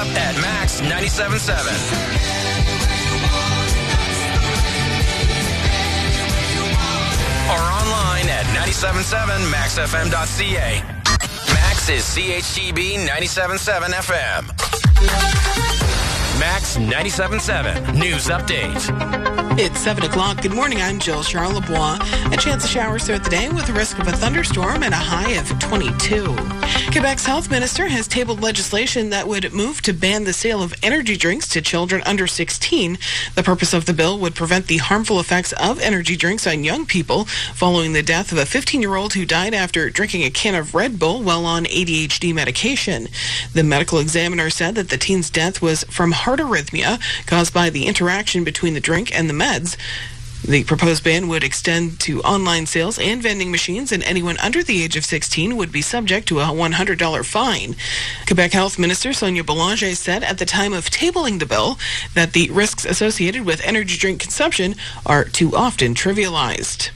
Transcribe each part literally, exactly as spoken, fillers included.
app at Max ninety-seven point seven. Or online at nine seven seven max f m dot c a. Max is C H G B ninety-seven point seven F M. Max ninety-seven point seven News Update. It's seven o'clock. Good morning. I'm Jill Charlebois. A chance of showers throughout the day with a risk of a thunderstorm and a high of twenty-two. Quebec's health minister has tabled legislation that would move to ban the sale of energy drinks to children under sixteen. The purpose of the bill would prevent the harmful effects of energy drinks on young people following the death of a fifteen-year-old who died after drinking a can of Red Bull while on A D H D medication. The medical examiner said that the teen's death was from heart arrhythmia caused by the interaction between the drink and the meds. The proposed ban would extend to online sales and vending machines, and anyone under the age of sixteen would be subject to a one hundred dollars fine. Quebec Health Minister Sonia Belanger said at the time of tabling the bill that the risks associated with energy drink consumption are too often trivialized.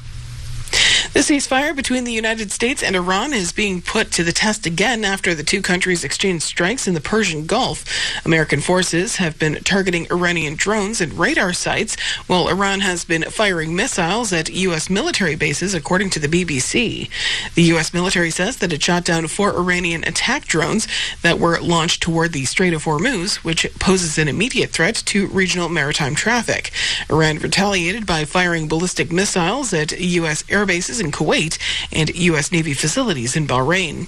The ceasefire between the United States and Iran is being put to the test again after the two countries exchanged strikes in the Persian Gulf. American forces have been targeting Iranian drones and radar sites, while Iran has been firing missiles at U S military bases, according to the B B C. The U S military says that it shot down four Iranian attack drones that were launched toward the Strait of Hormuz, which poses an immediate threat to regional maritime traffic. Iran retaliated by firing ballistic missiles at U S air bases in Kuwait and U S Navy facilities in Bahrain.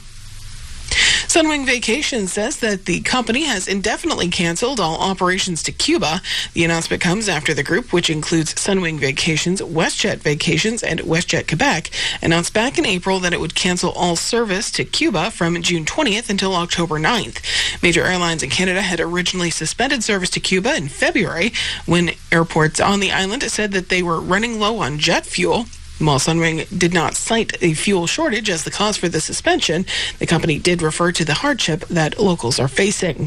Sunwing Vacations says that the company has indefinitely canceled all operations to Cuba. The announcement comes after the group, which includes Sunwing Vacations, WestJet Vacations, and WestJet Quebec, announced back in April that it would cancel all service to Cuba from June twentieth until October ninth. Major airlines in Canada had originally suspended service to Cuba in February when airports on the island said that they were running low on jet fuel. While Sunwing did not cite a fuel shortage as the cause for the suspension, the company did refer to the hardship that locals are facing.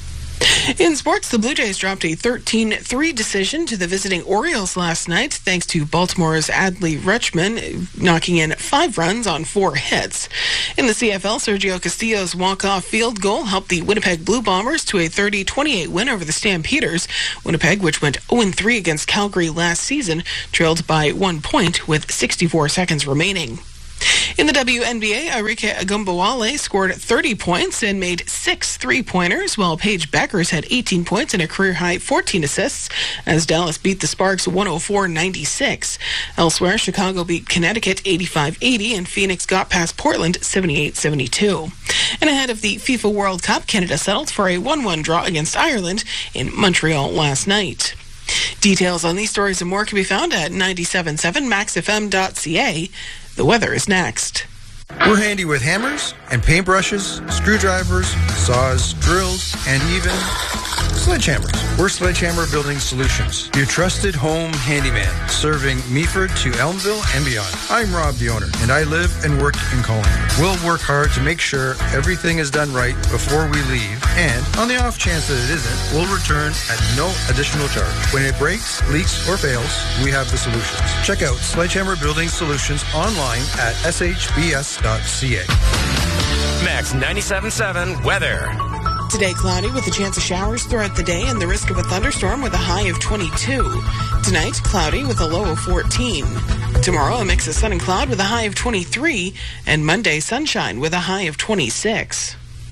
In sports, the Blue Jays dropped a thirteen three decision to the visiting Orioles last night, thanks to Baltimore's Adley Rutschman knocking in five runs on four hits. In the C F L, Sergio Castillo's walk-off field goal helped the Winnipeg Blue Bombers to a thirty twenty-eight win over the Stampeders. Winnipeg, which went oh three against Calgary last season, trailed by one point with sixty-four seconds remaining. In the W N B A, Arike Agumbawale scored thirty points and made six three-pointers, while Paige Beckers had eighteen points and a career-high fourteen assists as Dallas beat the Sparks one oh four ninety-six. Elsewhere, Chicago beat Connecticut eighty-five eighty and Phoenix got past Portland seventy-eight seventy-two. And ahead of the FIFA World Cup, Canada settled for a one one draw against Ireland in Montreal last night. Details on these stories and more can be found at nine seven seven max f m dot c a. The weather is next. We're handy with hammers and paintbrushes, screwdrivers, saws, drills, and even sledgehammers. We're Sledgehammer Building Solutions, your trusted home handyman, serving Meaford to Elmville and beyond. I'm Rob, the owner, and I live and work in Collingwood. We'll work hard to make sure everything is done right before we leave, and on the off chance that it isn't, we'll return at no additional charge. When it breaks, leaks, or fails, we have the solutions. Check out Sledgehammer Building Solutions online at s h b s dot c a. Max ninety-seven point seven weather. Today, cloudy with a chance of showers throughout the day and the risk of a thunderstorm with a high of twenty-two. Tonight, cloudy with a low of fourteen. Tomorrow, a mix of sun and cloud with a high of twenty-three. And Monday, sunshine with a high of twenty-six.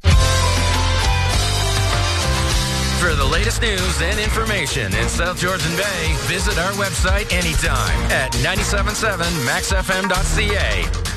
For the latest news and information in South Georgian Bay, visit our website anytime at nine seven seven max f m dot c a.